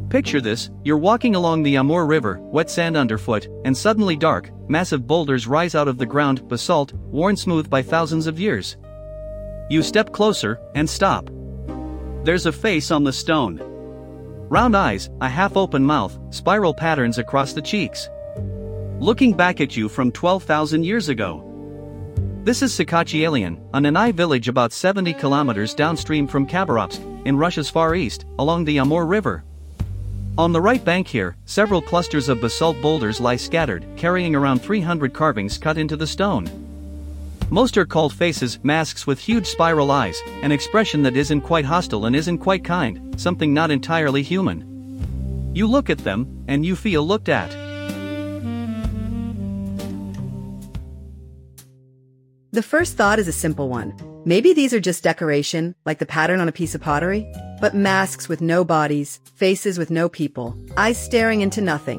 Picture this, you're walking along the Amur River, wet sand underfoot, and suddenly dark, massive boulders rise out of the ground, basalt, worn smooth by thousands of years. You step closer, and stop. There's a face on the stone. Round eyes, a half-open mouth, spiral patterns across the cheeks. Looking back at you from 12,000 years ago. This is Sakhachialian, a Nanai village about 70 kilometers downstream from Khabarovsk, in Russia's far east, along the Amur River. On the right bank here, several clusters of basalt boulders lie scattered, carrying around 300 carvings cut into the stone. Most are called faces, masks with huge spiral eyes, an expression that isn't quite hostile and isn't quite kind, something not entirely human. You look at them, and you feel looked at. The first thought is a simple one. Maybe these are just decoration, like the pattern on a piece of pottery? But masks with no bodies, faces with no people, eyes staring into nothing.